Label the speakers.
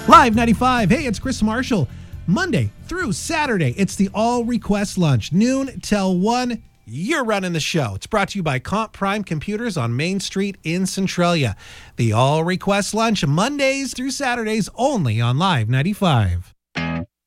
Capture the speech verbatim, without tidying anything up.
Speaker 1: Live ninety-five. Hey, it's Chris Marshall. Monday through Saturday, it's the All Request Lunch, noon till one. You're running the show. It's brought to you by Comp Prime Computers on Main Street in Centralia. The All Request Lunch, Mondays through Saturdays, only on Live ninety-five.